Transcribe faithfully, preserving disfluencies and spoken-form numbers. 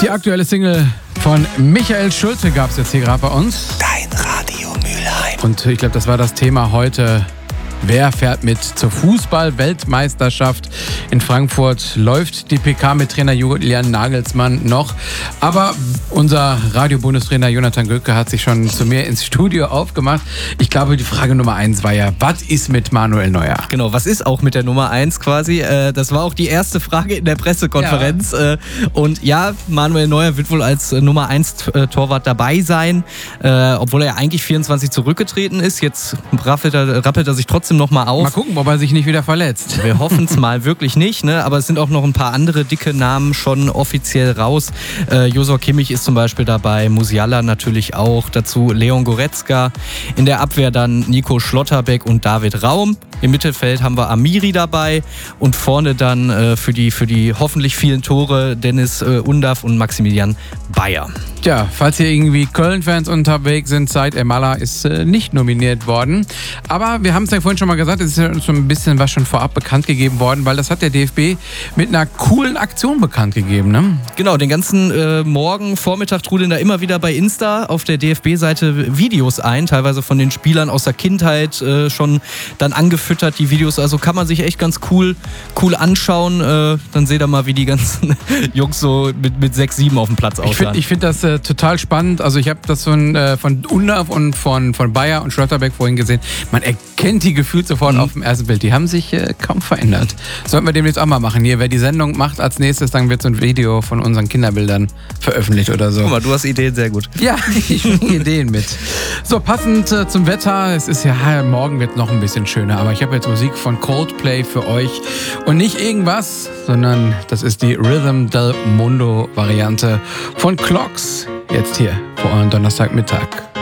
Die aktuelle Single von Michael Schulte gab es jetzt hier gerade bei uns. Dein Radio Mülheim. Und ich glaube, das war das Thema heute. Wer fährt mit zur Fußball-Weltmeisterschaft in Frankfurt? Läuft die P K mit Trainer Julian Nagelsmann noch? Aber unser Radio-Bundestrainer Jonathan Göke hat sich schon zu mir ins Studio aufgemacht. Ich glaube, die Frage Nummer eins war ja, was ist mit Manuel Neuer? Genau, was ist auch mit der Nummer eins quasi? Das war auch die erste Frage in der Pressekonferenz. Ja. Und ja, Manuel Neuer wird wohl als Nummer eins Torwart dabei sein, obwohl er eigentlich vierundzwanzig zurückgetreten ist. Jetzt rappelt er, rappelt er sich trotzdem noch mal auf. Mal gucken, ob er sich nicht wieder verletzt. Wir hoffen es mal wirklich nicht, ne? Aber es sind auch noch ein paar andere dicke Namen schon offiziell raus. Äh, Josua Kimmich ist zum Beispiel dabei, Musiala natürlich auch, dazu Leon Goretzka. In der Abwehr dann Nico Schlotterbeck und David Raum. Im Mittelfeld haben wir Amiri dabei und vorne dann äh, für die, für die hoffentlich vielen Tore Dennis äh, Undav und Maximilian Bayer. Tja, falls hier irgendwie Köln-Fans unterwegs sind, Said Elmalah ist äh, nicht nominiert worden. Aber wir haben es ja vorhin schon mal gesagt, es ist ja schon ein bisschen was schon vorab bekannt gegeben worden, weil das hat der D F B mit einer coolen Aktion bekannt gegeben, ne? Genau, den ganzen äh, Morgen, Vormittag trudeln da immer wieder bei Insta auf der D F B-Seite Videos ein, teilweise von den Spielern aus der Kindheit äh, schon dann angefüttert, die Videos. Also kann man sich echt ganz cool, cool anschauen. Äh, dann seht ihr mal, wie die ganzen Jungs so mit, mit sechs, sieben auf dem Platz aussahen. Ich finde ich find das äh, total spannend. Also ich habe das von, äh, von Undav und von, von Bayer und Schlotterbeck vorhin gesehen. Man erkennt die gefühlt sofort mhm. auf dem ersten Bild. Die haben sich äh, kaum verändert. Sollten wir demnächst auch mal machen. Hier, wer die Sendung macht als nächstes, dann wird so ein Video von unseren Kinderbildern veröffentlicht oder so. Guck mal, du hast Ideen, sehr gut. Ja, ich bringe Ideen mit. So, passend äh, zum Wetter. Es ist ja, morgen wird noch ein bisschen schöner. Aber ich habe jetzt Musik von Coldplay für euch. Und nicht irgendwas, sondern das ist die Rhythm del Mundo Variante von Clocks. Jetzt hier vor eurem Donnerstagmittag.